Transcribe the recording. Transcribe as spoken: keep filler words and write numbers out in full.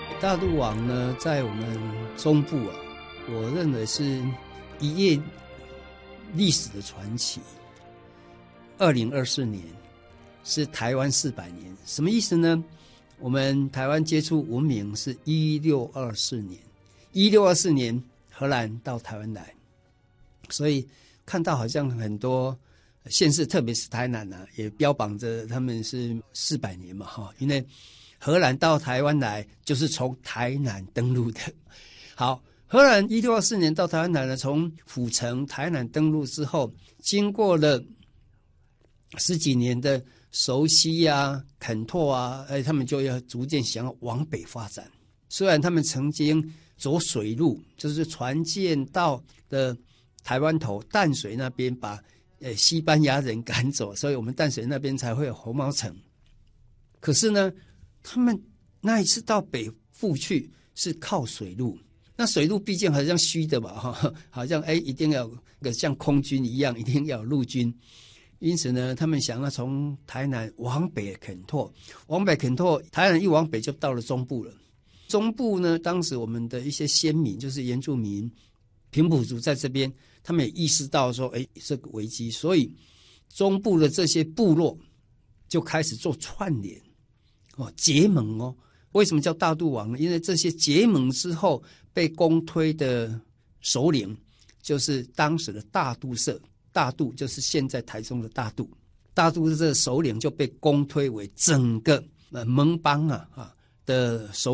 大肚王呢，在我们中部啊，我认为是一页历史的传奇。二零二四年是台湾四百年，什么意思呢？我们台湾接触文明是一六二四年，一六二四年荷兰到台湾来，所以看到好像很多县市，特别是台南啊，也标榜着他们是四百年嘛，哈，因为荷兰到台湾来就是从台南登陆的。好，荷兰一六二四年到台湾来呢，从府城台南登陆之后，经过了十几年的熟悉啊、垦拓啊，哎，他们就要逐渐想要往北发展。虽然他们曾经走水路，就是船舰到的台湾头淡水那边把呃西班牙人赶走，所以我们淡水那边才会有红毛城。可是呢，他们那一次到北部去是靠水路，那水路毕竟好像虚的嘛，哈，好像哎一定要有像空军一样，一定要有陆军。因此呢，他们想要从台南往北垦拓，往北垦拓，台南一往北就到了中部了。中部呢，当时我们的一些先民，就是原住民、平埔族在这边，他们也意识到说，哎，这个危机，所以中部的这些部落就开始做串联，哦，结盟哦。为什么叫大肚王呢？因为这些结盟之后被公推的首领，就是当时的大肚社。大肚就是现在台中的大肚，大肚这个首领就被公推为整个呃盟邦啊啊的首领。